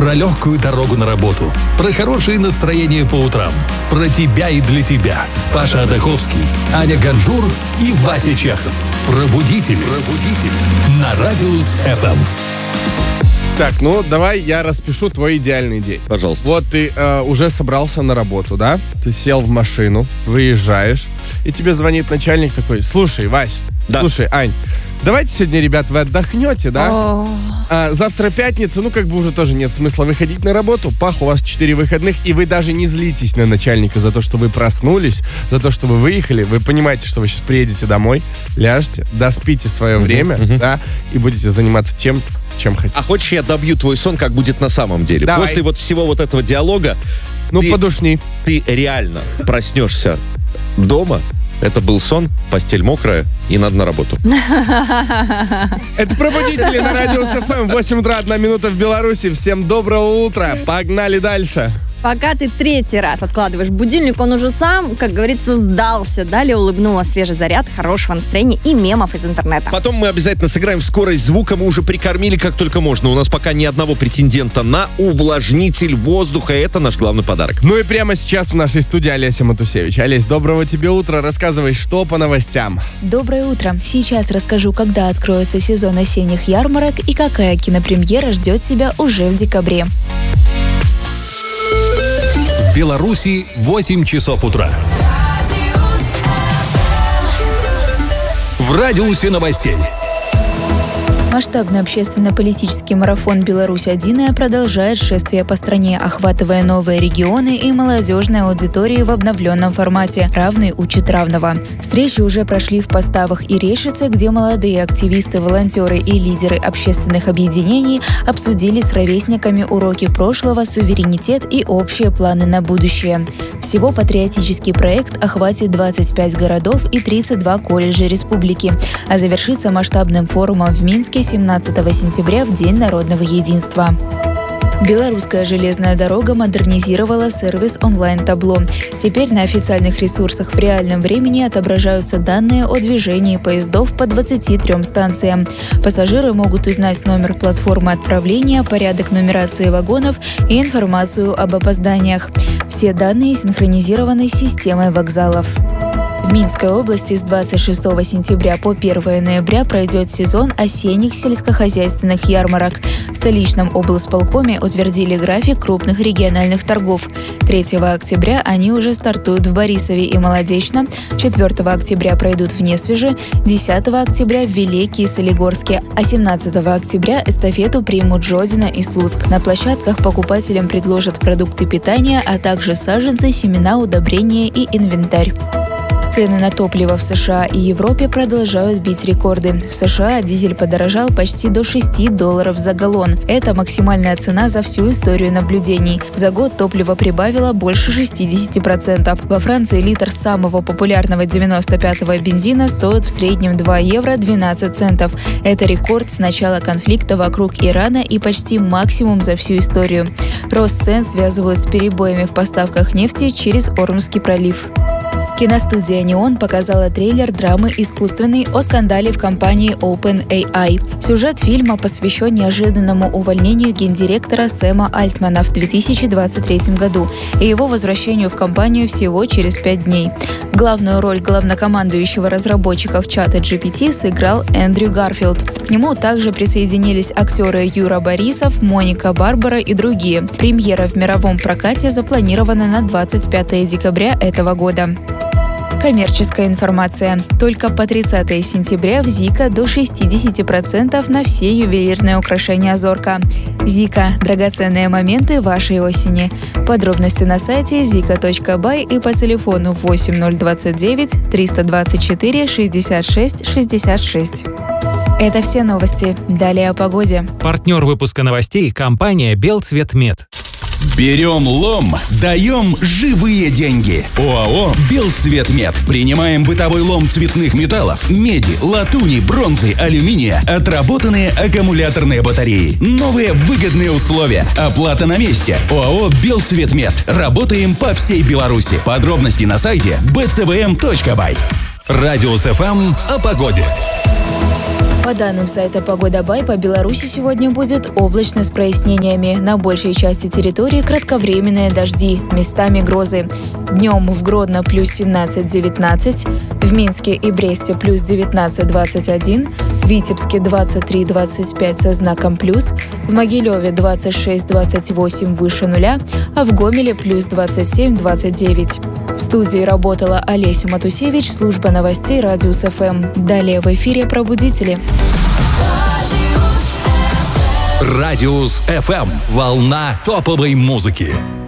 Про легкую дорогу на работу, про хорошее настроение по утрам, про тебя и для тебя. Паша Адаховский, Аня Ганжур и Вася Чехов. Пробудители на Радиус ФМ. Так, давай я распишу твой идеальный день. Пожалуйста. Вот ты уже собрался на работу, да? Ты сел в машину, выезжаешь, и тебе звонит начальник такой: слушай, Вась, слушай, Ань, давайте сегодня, ребят, вы отдохнете, да? Завтра пятница, уже тоже нет смысла выходить на работу. Пах, у вас 4 выходных, и вы даже не злитесь на начальника за то, что вы проснулись, за то, что вы выехали. Вы понимаете, что вы сейчас приедете домой, ляжете, доспите свое время, да, и будете заниматься тем, чем хотите. А хочешь, я добью твой сон, как будет на самом деле? Давай. После всего этого диалога подушни. Ты реально проснешься дома. Это был сон, постель мокрая, и надо на работу. Это «Пробудители» на Радиус ФМ. 8 утра, 1 минута в Беларуси. Всем доброго утра. Погнали дальше. Пока ты 3-й раз откладываешь будильник, он уже сам, как говорится, сдался. Далее улыбнула свежий заряд хорошего настроения и мемов из интернета. Потом мы обязательно сыграем в скорость звука. Мы уже прикормили как только можно. У нас пока ни одного претендента на увлажнитель воздуха. Это наш главный подарок. И прямо сейчас в нашей студии Олеся Матусевич. Олесь, доброго тебе утра. Рассказывай, что по новостям. Доброе утро. Сейчас расскажу, когда откроется сезон осенних ярмарок и какая кинопремьера ждет тебя уже в декабре. В Беларуси 8 часов утра. В радиусе новостей. Масштабный общественно-политический марафон «Беларусь-1» продолжает шествие по стране, охватывая новые регионы и молодежные аудитории в обновленном формате «Равный учит равного». Встречи уже прошли в Поставах и Решице, где молодые активисты, волонтеры и лидеры общественных объединений обсудили с ровесниками уроки прошлого, суверенитет и общие планы на будущее. Всего патриотический проект охватит 25 городов и 32 колледжа республики, а завершится масштабным форумом в Минске 17 сентября в День народного единства. Белорусская железная дорога модернизировала сервис онлайн-табло. Теперь на официальных ресурсах в реальном времени отображаются данные о движении поездов по 23 станциям. Пассажиры могут узнать номер платформы отправления, порядок нумерации вагонов и информацию об опозданиях. Все данные синхронизированы с системой вокзалов. В Минской области с 26 сентября по 1 ноября пройдет сезон осенних сельскохозяйственных ярмарок. В столичном облсполкоме утвердили график крупных региональных торгов. 3 октября они уже стартуют в Борисове и Молодечно, 4 октября пройдут в Несвеже, 10 октября в Велике и Солигорске, а 17 октября эстафету примут Жодино и Слуцк. На площадках покупателям предложат продукты питания, а также саженцы, семена, удобрения и инвентарь. Цены на топливо в США и Европе продолжают бить рекорды. В США дизель подорожал почти до $6 за галлон. Это максимальная цена за всю историю наблюдений. За год топливо прибавило больше 60%. Во Франции литр самого популярного 95-го бензина стоит в среднем 2 евро 12 центов. Это рекорд с начала конфликта вокруг Ирана и почти максимум за всю историю. Рост цен связывают с перебоями в поставках нефти через Ормский пролив. Киностудия «Неон» показала трейлер драмы «Искусственный» о скандале в компании OpenAI. Сюжет фильма посвящен неожиданному увольнению гендиректора Сэма Альтмана в 2023 году и его возвращению в компанию всего через 5 дней. Главную роль главнокомандующего разработчиков чата GPT сыграл Эндрю Гарфилд. К нему также присоединились актеры Юра Борисов, Моника Барбара и другие. Премьера в мировом прокате запланирована на 25 декабря этого года. Коммерческая информация. Только по 30 сентября в Зика до 60% на все ювелирные украшения Зорка. Зика – драгоценные моменты вашей осени. Подробности на сайте zika.by и по телефону 8029 324 66 66. Это все новости. Далее о погоде. Партнер выпуска новостей – компания «Белцветмет». Берем лом, даем живые деньги. ОАО «Белцветмет». Принимаем бытовой лом цветных металлов, меди, латуни, бронзы, алюминия, отработанные аккумуляторные батареи. Новые выгодные условия. Оплата на месте. ОАО «Белцветмет». Работаем по всей Беларуси. Подробности на сайте bcvm.by. Радиус ФМ о погоде. По данным сайта «Погода.бай», по Беларуси сегодня будет облачно с прояснениями. На большей части территории кратковременные дожди, местами грозы. Днем в Гродно плюс 17-19, в Минске и Бресте плюс 19-21, в Витебске 23-25 со знаком плюс, в Могилеве 26-28 выше нуля, а в Гомеле плюс 27-29. В студии работала Олеся Матусевич, служба новостей Радиус ФМ. Далее в эфире «Пробудители». Радиус FM. Волна топовой музыки.